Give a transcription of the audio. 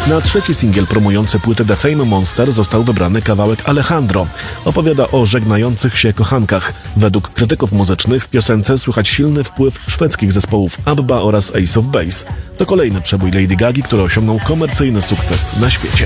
Na trzeci singiel promujący płytę The Fame Monster został wybrany kawałek Alejandro. Opowiada o żegnających się kochankach. Według krytyków muzycznych w piosence słychać silny wpływ szwedzkich zespołów ABBA oraz Ace of Base. To kolejny przebój Lady Gagi, który osiągnął komercyjny sukces na świecie.